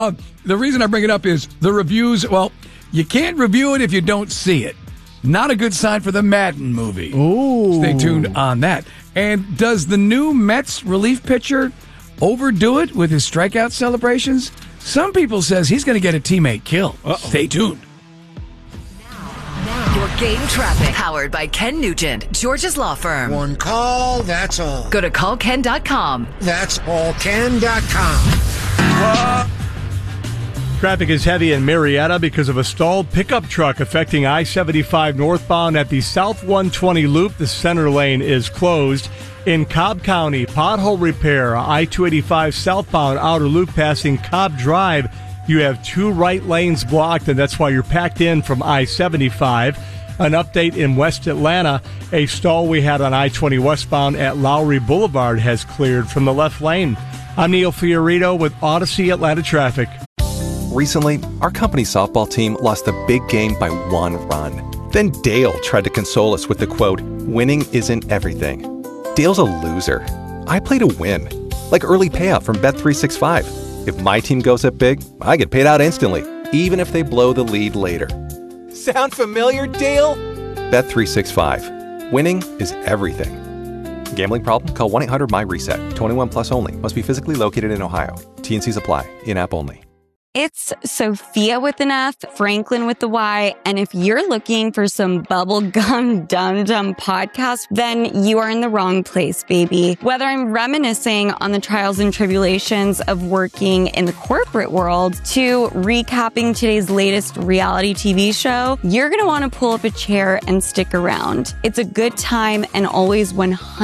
The reason I bring it up is the reviews. Well, you can't review it if you don't see it. Not a good sign for the Madden movie. Ooh. Stay tuned on that. And does the new Mets relief pitcher overdo it with his strikeout celebrations? Some people says he's going to get a teammate killed. Stay tuned. Your game traffic. Powered by Ken Nugent, George's Law Firm. One call, that's all. Go to callken.com. That's allken.com. Traffic is heavy in Marietta because of a stalled pickup truck affecting I-75 northbound at the South 120 loop. The center lane is closed. In Cobb County, pothole repair, I-285 southbound outer loop passing Cobb Drive. You have 2 right lanes blocked, and that's why you're packed in from I-75. An update in West Atlanta, a stall we had on I-20 westbound at Lowry Boulevard has cleared from the left lane. I'm Neil Fiorito with Odyssey Atlanta Traffic. Recently, our company softball team lost a big game by 1 run. Then Dale tried to console us with the quote, "Winning isn't everything." Dale's a loser. I play to win. Like early payout from Bet365. If my team goes up big, I get paid out instantly, even if they blow the lead later. Sound familiar, Dale? Bet365. Winning is everything. Gambling problem? Call 1-800-MY-RESET. 21 plus only. Must be physically located in Ohio. T&Cs apply. In-app only. It's Sophia with an F, Franklin with the Y, and if you're looking for some bubblegum dum-dum podcast, then you are in the wrong place, baby. Whether I'm reminiscing on the trials and tribulations of working in the corporate world to recapping today's latest reality TV show, you're going to want to pull up a chair and stick around. It's a good time and always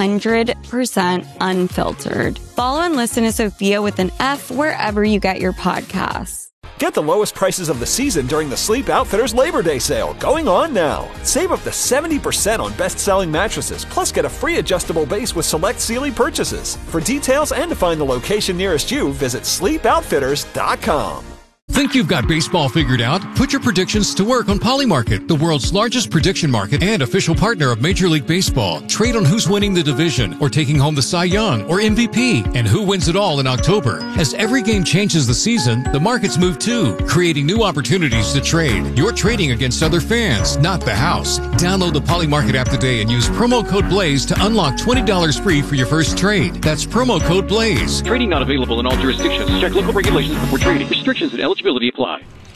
100% unfiltered. Follow and listen to Sophia with an F wherever you get your podcasts. Get the lowest prices of the season during the Sleep Outfitters Labor Day sale, going on now. Save up to 70% on best-selling mattresses, plus get a free adjustable base with select Sealy purchases. For details and to find the location nearest you, visit sleepoutfitters.com. Think you've got baseball figured out? Put your predictions to work on Polymarket, the world's largest prediction market and official partner of Major League Baseball. Trade on who's winning the division or taking home the Cy Young or MVP and who wins it all in October. As every game changes the season, the markets move too, creating new opportunities to trade. You're trading against other fans, not the house. Download the Polymarket app today and use promo code BLAZE to unlock $20 free for your first trade. That's promo code BLAZE. Trading not available in all jurisdictions. Check local regulations before trading. Restrictions and eligibility apply.